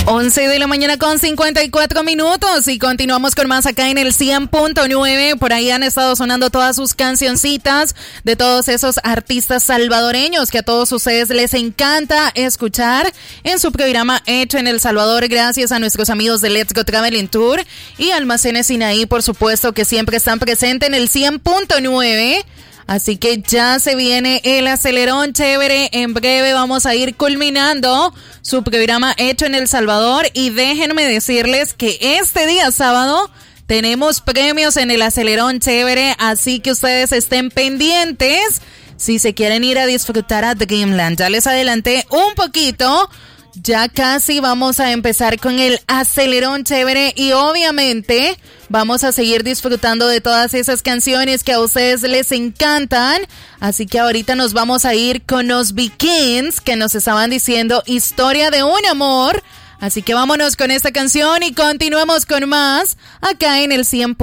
11 de la mañana con 54 minutos y continuamos con más acá en el 100.9. Por ahí han estado sonando todas sus cancioncitas de todos esos artistas salvadoreños que a todos ustedes les encanta escuchar en su programa Hecho en El Salvador, gracias a nuestros amigos de Let's Go Traveling Tour y Almacenes Sinaí, por supuesto, que siempre están presentes en el 100.9. Así que ya se viene el acelerón chévere. En breve vamos a ir culminando su programa Hecho en El Salvador. Y déjenme decirles que este día sábado tenemos premios en el acelerón chévere. Así que ustedes estén pendientes si se quieren ir a disfrutar a Dreamland. Ya les adelanté un poquito. Ya casi vamos a empezar con el acelerón chévere y obviamente vamos a seguir disfrutando de todas esas canciones que a ustedes les encantan. Así que ahorita nos vamos a ir con los Vikings que nos estaban diciendo Historia de un amor. Así que vámonos con esta canción y continuemos con más acá en el 100.